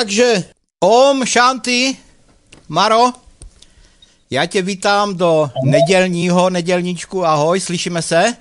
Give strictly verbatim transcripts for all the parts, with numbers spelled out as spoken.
Takže Om Shanti, Maro, já tě vítám do nedělního nedělníčku, ahoj, slyšíme se?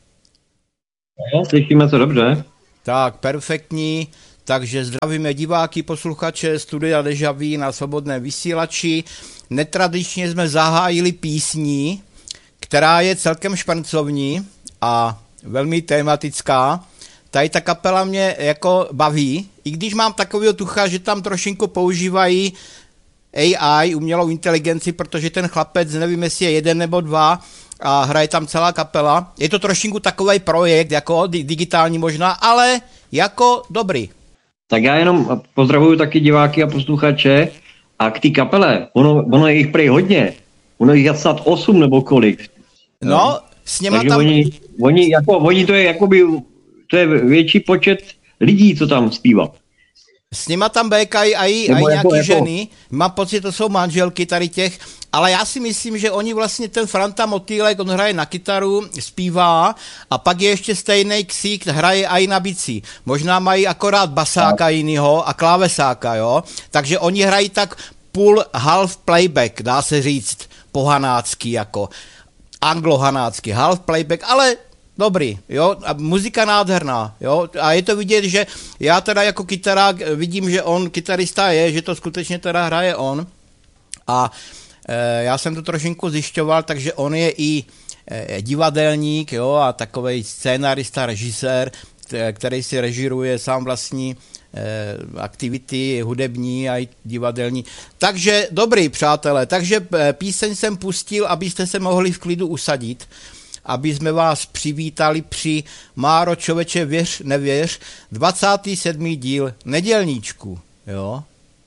No, slyšíme se dobře. Tak, perfektní, takže zdravíme diváky, posluchače Studia Deja Vu na svobodném vysílači. Netradičně jsme zahájili písní, která je celkem šprncovní a velmi tematická. Tady ta kapela mě jako baví, i když mám takového tucha, že tam trošinku používají A I, umělou inteligenci, protože ten chlapec, nevím, jestli je jeden nebo dva, a hraje tam celá kapela. Je to trošinku takový projekt, jako digitální možná, ale jako dobrý. Tak já jenom pozdravuju taky diváky a posluchače a k té kapele, ono, ono je jich prej hodně, ono jich je snad osm nebo kolik. No, s něma takže tam... oni, oni, jako, oni to je jakoby, to je větší počet lidí, co tam zpívá. S nima tam békají a i jako, nějaký jako... ženy, mám pocit, to jsou manželky tady těch, ale já si myslím, že oni vlastně, ten Franta Motýlek, on hraje na kytaru, zpívá a pak je ještě stejný ksík, hraje i na bicí. Možná mají akorát basáka jinýho a klávesáka, jo, takže oni hrají tak půl half playback, dá se říct, pohanácký jako, anglohanácký, half playback, ale dobrý, jo, a muzika nádherná, jo, a je to vidět, že já teda jako kytarák vidím, že on kytarista je, že to skutečně teda hraje on a e, já jsem to trošinku zjišťoval, takže on je i e, divadelník, jo, a takovej scénarista, režisér, který si režiruje sám vlastní e, aktivity hudební a i divadelní. Takže dobrý, přátelé, takže píseň jsem pustil, abyste se mohli v klidu usadit, aby jsme vás přivítali při Máro, člověče, věř, nevěř, dvacátý sedmý díl nedělníčku, jo?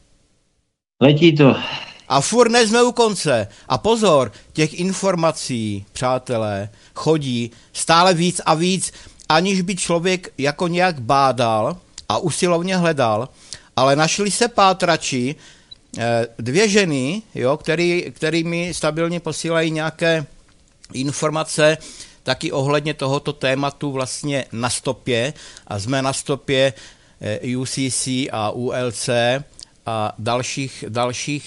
Letí to. A furt nejsme u konce. A pozor, těch informací, přátelé, chodí stále víc a víc, aniž by člověk jako nějak bádal a usilovně hledal, ale našli se pátrači, dvě ženy, jo, který, který mi stabilně posílají nějaké informace taky ohledně tohoto tématu vlastně na stopě a jsme na stopě U C C a U L C a dalších, dalších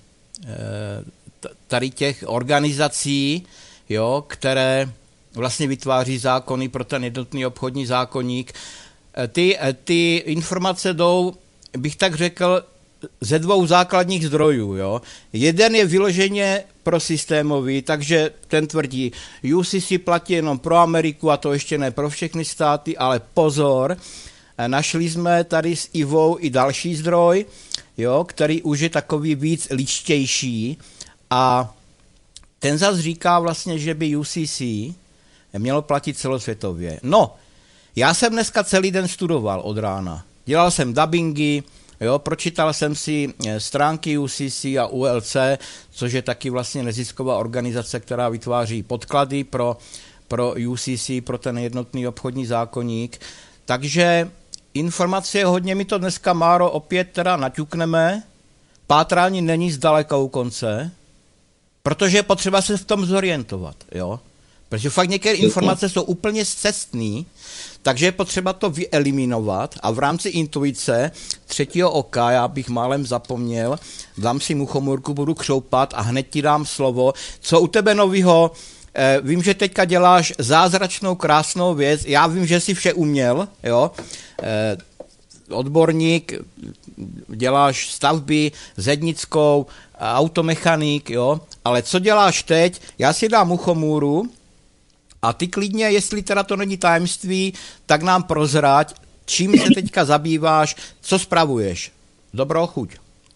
tady těch organizací, jo, které vlastně vytváří zákony pro ten jednotný obchodní zákoník. Ty, ty informace jdou, bych tak řekl, ze dvou základních zdrojů. Jo. Jeden je vyloženě prosystémový, takže ten tvrdí, U C C platí jenom pro Ameriku a to ještě ne pro všechny státy, ale pozor, našli jsme tady s Ivou i další zdroj, jo, který už je takový víc ličtější a ten zase říká vlastně, že by U C C mělo platit celosvětově. No, já jsem dneska celý den studoval od rána, dělal jsem dabingy, jo, pročítal jsem si stránky U C C a U L C, což je taky vlastně nezisková organizace, která vytváří podklady pro, pro U C C, pro ten jednotný obchodní zákoník. Takže informace je hodně, mi to dneska, Máro, opět teda naťukneme. Pátrání není zdaleka u konce, protože je potřeba se v tom zorientovat, jo. Protože fakt některé informace jsou úplně scestný, takže je potřeba to vyeliminovat a v rámci intuice třetího oka, já bych málem zapomněl, dám si muchomůrku, budu křoupat a hned ti dám slovo. Co u tebe novýho? Eh, vím, že teďka děláš zázračnou, krásnou věc, já vím, že jsi vše uměl, jo, eh, odborník, děláš stavby zednickou, automechanik, jo, ale co děláš teď? Já si dám muchomůru, a ty klidně, jestli teda to není tajemství, tak nám prozrať, čím se teďka zabýváš, co spravuješ. Dobrou chuť.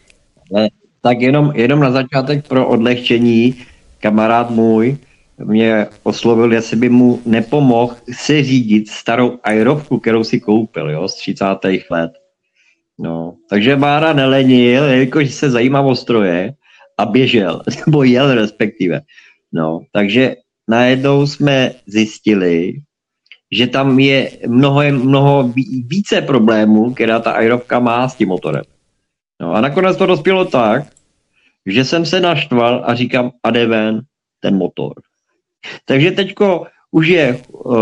Tak jenom, jenom na začátek pro odlehčení, kamarád můj mě oslovil, jestli by mu nepomohl si řídit starou aerovku, kterou si koupil, jo, z třicátých let. No, takže Mára nelenil, jelikož se zajímá o stroje a běžel, nebo jel respektive. No, takže najednou jsme zjistili, že tam je mnoho, mnoho více problémů, která ta aerovka má s tím motorem. No a nakonec to dospělo tak, že jsem se naštval a říkám, a jde ven ten motor. Takže teďko už je uh,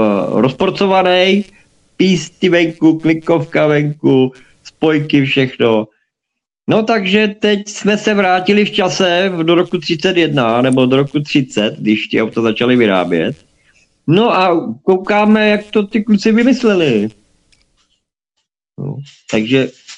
rozporcovaný, písty venku, klikovka venku, spojky, všechno. No takže teď jsme se vrátili v čase do roku třicet jedna nebo do roku třicet, když ty auta začaly vyrábět. No a koukáme, jak to ty kluci vymysleli. No, takže